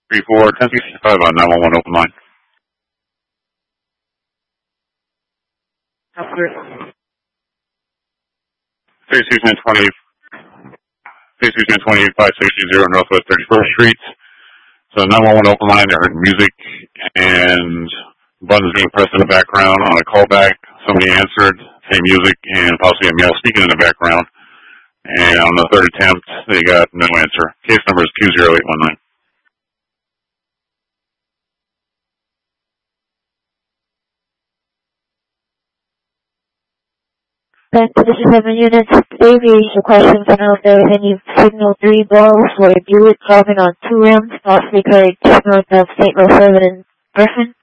1065 on 911 open line. Station 20, Station 20, 5660 Northwest 31st Street. So 911 open line, I heard music and buttons being pressed in the background. On a callback, somebody answered, same music, and possibly a male speaking in the background. And on the third attempt, they got no answer. Case number is Q0819. Position 7 units, aviation question to know if there was any signal 3 balls for a Buick driving on 2 rims, possibly carried just north of St. Rose and Griffin.